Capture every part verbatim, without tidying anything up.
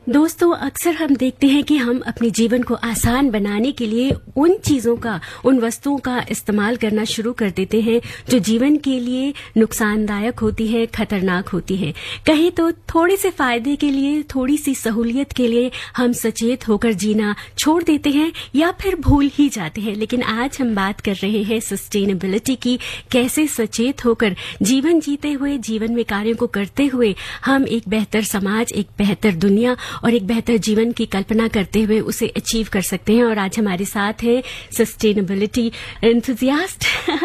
दोस्तों, अक्सर हम देखते हैं कि हम अपने जीवन को आसान बनाने के लिए उन चीजों का, उन वस्तुओं का इस्तेमाल करना शुरू कर देते हैं जो जीवन के लिए नुकसानदायक होती है, खतरनाक होती है। कहीं तो थोड़े से फायदे के लिए, थोड़ी सी सहूलियत के लिए हम सचेत होकर जीना छोड़ देते हैं या फिर भूल ही जाते हैं। लेकिन आज हम बात कर रहे हैं सस्टेनेबिलिटी की, कैसे सचेत होकर जीवन जीते हुए, जीवन में कार्यों को करते हुए हम एक बेहतर समाज, एक बेहतर दुनिया और एक बेहतर जीवन की कल्पना करते हुए उसे अचीव कर सकते हैं। और आज हमारे साथ है सस्टेनेबिलिटी एंथुसियास्ट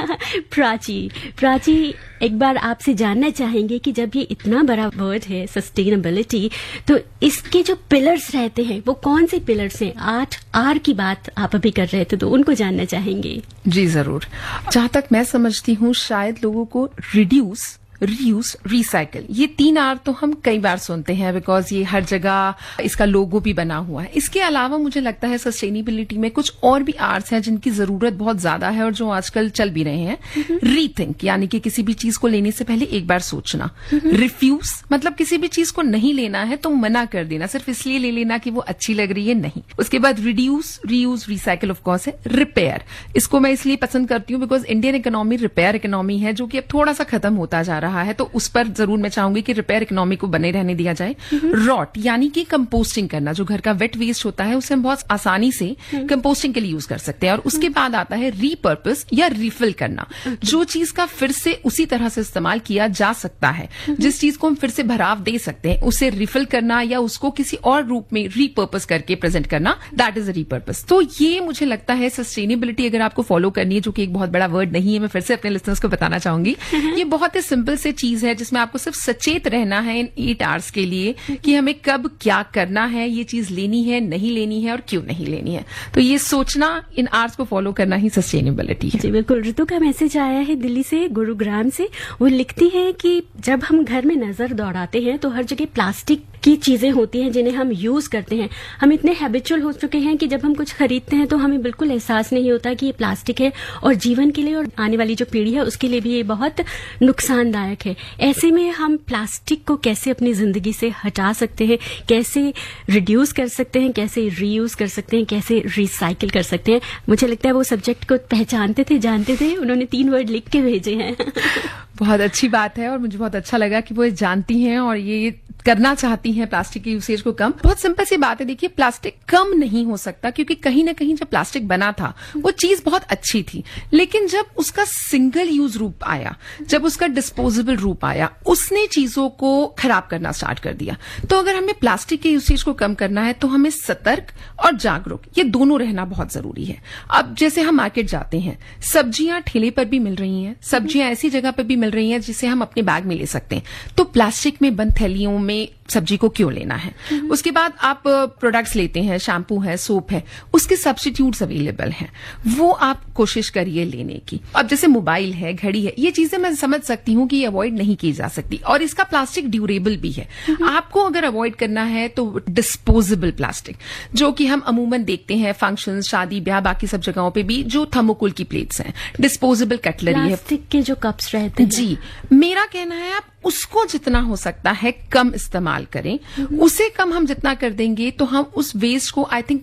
प्राची। प्राची, एक बार आपसे जानना चाहेंगे कि जब ये इतना बड़ा वर्ड है सस्टेनेबिलिटी, तो इसके जो पिलर्स रहते हैं वो कौन से पिलर्स हैं? आठ आर की बात आप अभी कर रहे थे, तो उनको जानना चाहेंगे। जी जरूर। जहां तक मैं समझती हूँ, शायद लोगों को रिड्यूस, रीयूज, रिसाइकल, ये तीन आर तो हम कई बार सुनते हैं बिकॉज ये हर जगह इसका लोगो भी बना हुआ है। इसके अलावा मुझे लगता है सस्टेनेबिलिटी में कुछ और भी आर्ट्स हैं जिनकी जरूरत बहुत ज्यादा है और जो आजकल चल भी रहे हैं। रीथिंक, यानी कि किसी भी चीज को लेने से पहले एक बार सोचना। रिफ्यूज, मतलब किसी भी चीज को नहीं लेना है तो मना कर देना, सिर्फ इसलिए ले लेना कि वो अच्छी लग रही है, नहीं। उसके बाद reduce, reuse, recycle of course है। रिपेयर, इसको मैं इसलिए पसंद करती हूँ because Indian economy repair economy है, जो कि अब थोड़ा सा खत्म होता जा रहा है, तो उस पर जरूर मैं चाहूंगी कि रिपेयर इकोनॉमी को बने रहने दिया जाए। रॉट, यानी कि कंपोस्टिंग करना, जो घर का वेट वेस्ट होता है उसे हम बहुत आसानी से कंपोस्टिंग के लिए यूज कर सकते हैं। और उसके बाद आता है रीपर्पस या रिफिल करना, जो चीज का फिर से उसी तरह से इस्तेमाल किया जा सकता है, जिस चीज को हम फिर से भराव दे सकते हैं, उसे रिफिल करना या उसको किसी और रूप में रीपर्पस करके प्रेजेंट करना, दैट इज अ रीपर्पस। तो ये मुझे लगता है सस्टेनेबिलिटी अगर आपको फॉलो करनी है, जो कि एक बहुत बड़ा वर्ड नहीं है, मैं फिर से अपने लिसनर्स को बताना चाहूंगी, ये बहुत ही सिंपल से चीज है जिसमें आपको सिर्फ सचेत रहना है इन एट आवर्स के लिए कि हमें कब क्या करना है, ये चीज लेनी है, नहीं लेनी है और क्यों नहीं लेनी है। तो ये सोचना, इन आवर्स को फॉलो करना ही सस्टेनेबिलिटी है। जी बिल्कुल। ऋतु का मैसेज आया है दिल्ली से, गुरुग्राम से। वो लिखती है कि जब हम घर में नजर दौड़ाते हैं तो हर जगह प्लास्टिक की चीजें होती हैं जिन्हें हम यूज करते हैं। हम इतने हैबिचुअल हो चुके हैं कि जब हम कुछ खरीदते हैं तो हमें बिल्कुल एहसास नहीं होता कि ये प्लास्टिक है और जीवन के लिए और आने वाली जो पीढ़ी है उसके लिए भी ये बहुत नुकसानदायक है। ऐसे में हम प्लास्टिक को कैसे अपनी जिंदगी से हटा सकते हैं, कैसे रिड्यूस कर सकते हैं, कैसे रीयूज कर सकते हैं, कैसे रिसाइकिल कर सकते हैं? मुझे लगता है वो सब्जेक्ट को पहचानते थे, जानते थे। उन्होंने तीन वर्ड लिख के भेजे हैं। बहुत अच्छी बात है और मुझे बहुत अच्छा लगा कि वो जानती हैं और ये करना चाहती हैं प्लास्टिक के यूसेज को कम। बहुत सिंपल सी बात है, देखिए प्लास्टिक कम नहीं हो सकता क्योंकि कहीं ना कहीं जब प्लास्टिक बना था वो चीज बहुत अच्छी थी, लेकिन जब उसका सिंगल यूज रूप आया, जब उसका डिस्पोजेबल रूप आया, उसने चीजों को खराब करना स्टार्ट कर दिया। तो अगर हमें प्लास्टिक के यूसेज को कम करना है तो हमें सतर्क और जागरूक, ये दोनों रहना बहुत जरूरी है। अब जैसे हम मार्केट जाते हैं, सब्जियां ठेले पर भी मिल रही हैं, सब्जियां ऐसी जगह पर भी मिल रही हैं जिसे हम अपने बैग में ले सकते हैं, तो प्लास्टिक में बंद थैलियों में सब्जी को क्यों लेना है? उसके बाद आप प्रोडक्ट्स लेते हैं, शैम्पू है, सोप है, उसके सब्स्टिट्यूट्स अवेलेबल हैं, वो आप कोशिश करिए लेने की। अब जैसे मोबाइल है, घड़ी है, ये चीजें मैं समझ सकती हूँ कि अवॉइड नहीं की जा सकती और इसका प्लास्टिक ड्यूरेबल भी है। आपको अगर अवॉइड करना है तो डिस्पोजेबल प्लास्टिक, जो कि हम अमूमन देखते हैं फंक्शन, शादी ब्याह, बाकी सब जगहों पे भी, जो थर्मोकोल की प्लेट्स हैं, डिस्पोजेबल कटलरी है, प्लास्टिक के जो कप्स रहते हैं। जी, मेरा कहना है आप उसको जितना हो सकता है कम इस्तेमाल करें। उसे कम हम जितना कर देंगे तो हम उस वेस्ट को आई थिंक